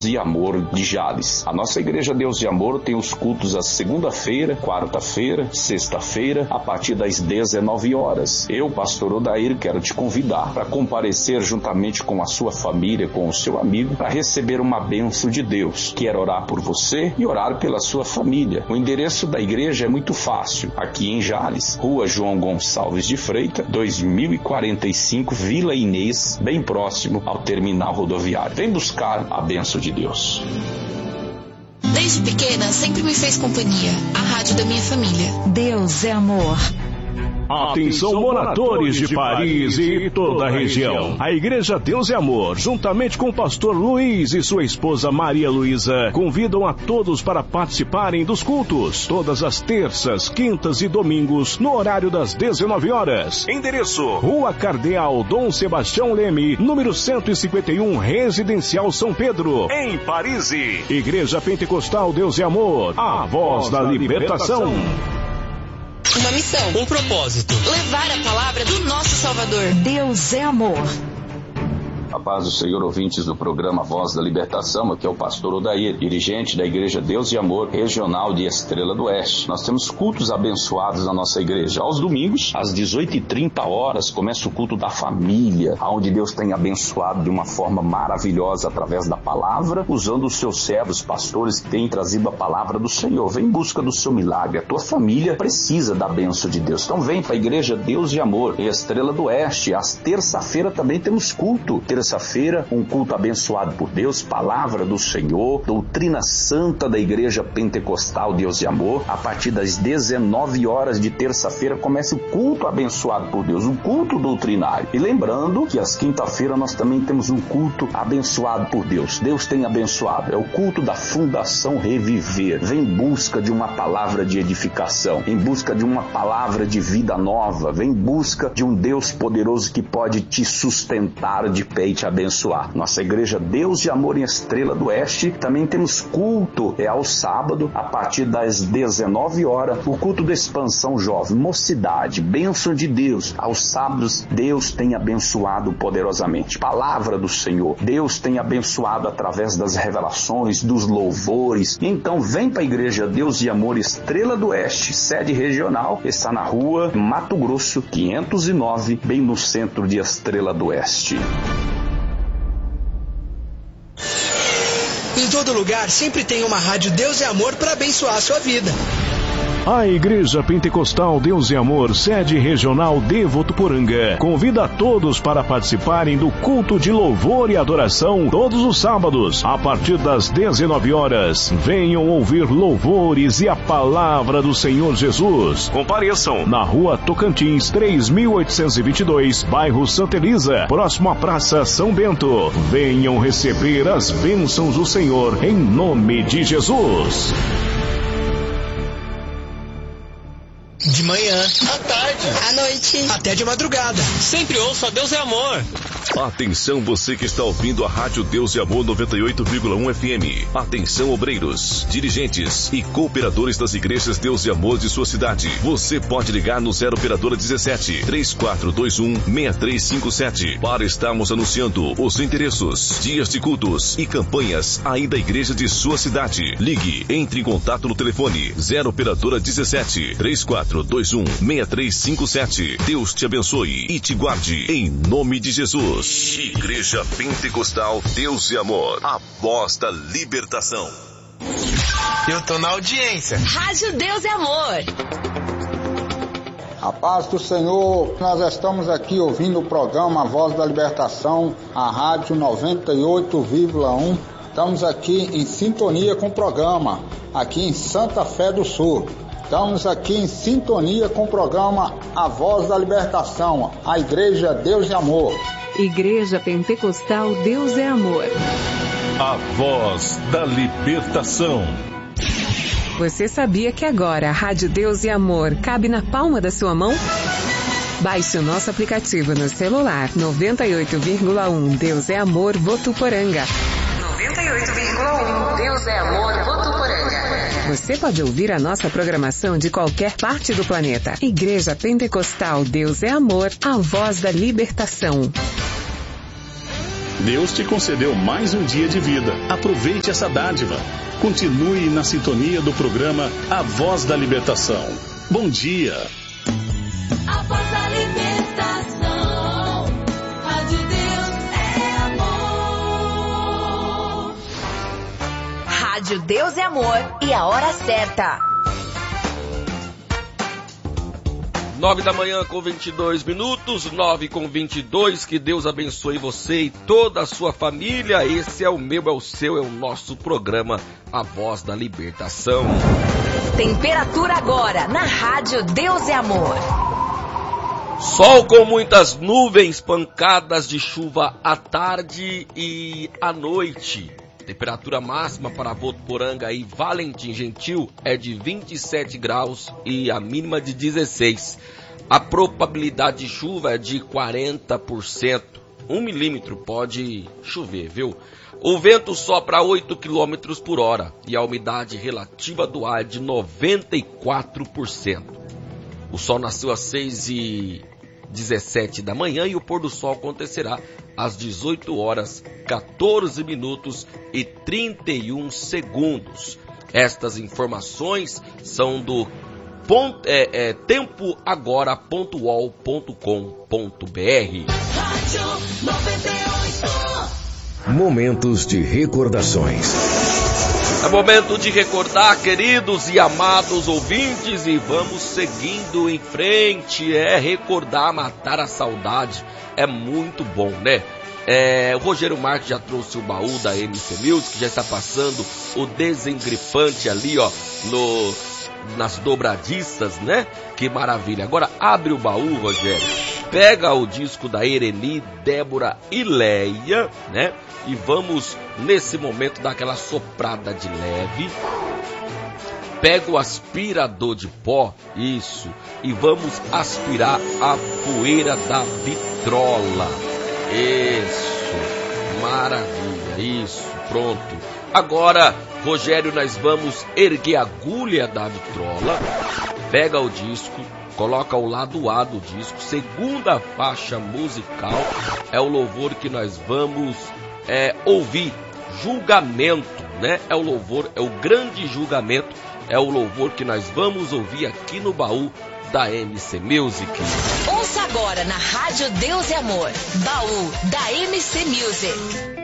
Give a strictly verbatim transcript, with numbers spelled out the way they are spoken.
e Amor de Jales. A nossa Igreja Deus e Amor tem os cultos às segunda-feira, quarta-feira, sexta-feira, a partir das dezenove horas. Eu, pastor Odair, quero te convidar para comparecer juntamente com a sua família, com o seu amigo, para receber uma bênção de Deus. Quero orar por você e orar pela sua família. O endereço da igreja é muito fácil, aqui em Jales, Rua João Gonçalves de Freitas, dois mil e quarenta e cinco, Vila Inês, bem próximo ao terminal rodoviário. Vem buscar a bênção de Deus. Desde pequena, sempre me fez companhia. A rádio da minha família. Deus é amor. Atenção, moradores de Paris e toda a região. A Igreja Deus e Amor, juntamente com o pastor Luiz e sua esposa Maria Luísa, convidam a todos para participarem dos cultos, todas as terças, quintas e domingos, no horário das dezenove horas. Endereço: Rua Cardeal Dom Sebastião Leme, número cento e cinquenta e um, Residencial São Pedro, em Paris. Igreja Pentecostal Deus e Amor, a voz da libertação. Uma missão, um propósito: levar a palavra do nosso Salvador. Deus é amor. A paz do Senhor, ouvintes do programa Voz da Libertação, aqui é o pastor Odair, dirigente da Igreja Deus e Amor, regional de Estrela do Oeste. Nós temos cultos abençoados na nossa igreja. Aos domingos, às dezoito e trinta horas, começa o culto da família, onde Deus tem abençoado de uma forma maravilhosa através da palavra, usando os seus servos, pastores que têm trazido a palavra do Senhor. Vem em busca do seu milagre. A tua família precisa da bênção de Deus. Então vem para a Igreja Deus e Amor, em Estrela do Oeste. Às terça-feira também temos culto. Terça-feira, um culto abençoado por Deus, palavra do Senhor, doutrina santa da Igreja Pentecostal Deus e Amor. A partir das dezenove horas de terça-feira começa o culto abençoado por Deus, um culto doutrinário. E lembrando que às quinta-feira nós também temos um culto abençoado por Deus. Deus tem abençoado. É o culto da Fundação Reviver. Vem em busca de uma palavra de edificação, em busca de uma palavra de vida nova, vem em busca de um Deus poderoso que pode te sustentar de pé e te abençoar. Nossa Igreja Deus e Amor em Estrela do Oeste, também temos culto, é ao sábado, a partir das dezenove horas, o culto da expansão jovem, mocidade, bênção de Deus. Aos sábados, Deus tem abençoado poderosamente. Palavra do Senhor, Deus tem abençoado através das revelações, dos louvores. Então vem para a Igreja Deus e Amor Estrela do Oeste, sede regional, está na rua Mato Grosso, quinhentos e nove, bem no centro de Estrela do Oeste. Em todo lugar sempre tem uma rádio Deus e Amor para abençoar a sua vida. A Igreja Pentecostal Deus e Amor, sede regional de Votuporanga, convida a todos para participarem do culto de louvor e adoração todos os sábados, a partir das dezenove horas. Venham ouvir louvores e a palavra do Senhor Jesus. Compareçam na Rua Tocantins, três mil oitocentos e vinte e dois, bairro Santa Elisa, próximo à Praça São Bento. Venham receber as bênçãos do Senhor, em nome de Jesus. De manhã, à tarde, à noite, até de madrugada. Sempre ouça Deus é Amor. Atenção, você que está ouvindo a Rádio Deus e Amor noventa e oito vírgula um F M. Atenção, obreiros, dirigentes e cooperadores das igrejas Deus e Amor de sua cidade. Você pode ligar no zero operadora dezessete, três quatro dois um, seis três cinco sete para estarmos anunciando os endereços, dias de cultos e campanhas aí da igreja de sua cidade. Ligue, entre em contato no telefone zero operadora dezessete, três quatro dois um, seis três cinco sete. Deus te abençoe e te guarde em nome de Jesus. Igreja Pentecostal Deus e Amor, a voz da libertação. Eu tô na audiência. Rádio Deus e Amor. A paz do Senhor, nós estamos aqui ouvindo o programa A Voz da Libertação, a Rádio noventa e oito vírgula um. Estamos aqui em sintonia com o programa, aqui em Santa Fé do Sul. Estamos aqui em sintonia com o programa A Voz da Libertação, a Igreja Deus e Amor. Igreja Pentecostal Deus é Amor. A voz da libertação. Você sabia que agora a Rádio Deus e Amor cabe na palma da sua mão? Baixe o nosso aplicativo no celular. noventa e oito vírgula um Deus é Amor Votuporanga. noventa e oito vírgula um Deus é Amor Votuporanga. Você pode ouvir a nossa programação de qualquer parte do planeta. Igreja Pentecostal Deus é Amor, a voz da libertação. Deus te concedeu mais um dia de vida. Aproveite essa dádiva. Continue na sintonia do programa A Voz da Libertação. Bom dia. A Voz da Libertação. Rádio Deus é amor. Rádio Deus é amor e a hora certa. Nove da manhã com vinte e dois minutos, nove com vinte e dois, que Deus abençoe você e toda a sua família. Esse é o meu, é o seu, é o nosso programa, A Voz da Libertação. Temperatura agora, na Rádio Deus é Amor. Sol com muitas nuvens, pancadas de chuva à tarde e à noite. Temperatura máxima para Votuporanga e Valentim Gentil é de vinte e sete graus e a mínima de dezesseis. A probabilidade de chuva é de quarenta por cento. Um milímetro pode chover, viu? O vento sopra oito quilômetros por hora e a umidade relativa do ar é de noventa e quatro por cento. O sol nasceu às seis e dezessete da manhã e o pôr do sol acontecerá às dezoito horas, quatorze minutos e trinta e um segundos. Estas informações são do ponto, é, é, tempo agora ponto u o l ponto com ponto b r. Momentos de recordações. É momento de recordar, queridos e amados ouvintes, e vamos seguindo em frente. É recordar, matar a saudade. É muito bom, né? É, o Rogério Marques já trouxe o baú da M C Music, já está passando o desengrifante ali, ó, no, nas dobradiças, né? Que maravilha. Agora abre o baú, Rogério. Pega o disco da Ereni, Débora e Leia, né? E vamos, nesse momento, dar aquela soprada de leve. Pega o aspirador de pó, isso, e vamos aspirar a poeira da vitrola. Isso, maravilha, isso, pronto. Agora, Rogério, nós vamos erguer a agulha da vitrola. Pega o disco, coloca ao lado A do disco. Segunda faixa musical é o louvor que nós vamos é, ouvir. Julgamento, né? É o louvor, é o grande julgamento. É o louvor que nós vamos ouvir aqui no baú da M C Music. Ouça agora na Rádio Deus e Amor, baú da M C Music.